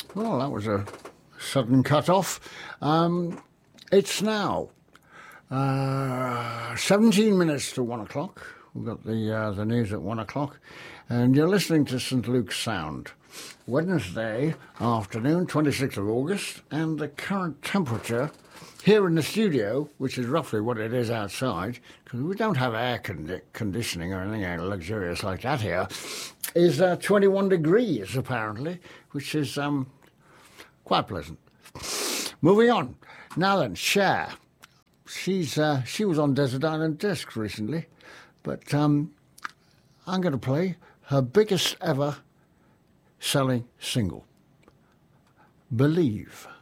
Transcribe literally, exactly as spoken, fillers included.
Well, that was a sudden cut-off. Um, it's now uh, seventeen minutes to one o'clock. We've got the uh, the news at one o'clock, and you're listening to Saint Luke's Sound. Wednesday afternoon, twenty-sixth of August, and the current temperature here in the studio, which is roughly what it is outside, because we don't have air condi- conditioning or anything luxurious like that here, is uh, twenty-one degrees, apparently, which is um, quite pleasant. Moving on. Now then, Cher. She's uh, she was on Desert Island Discs recently, but um, I'm going to play her biggest ever selling single, Believe.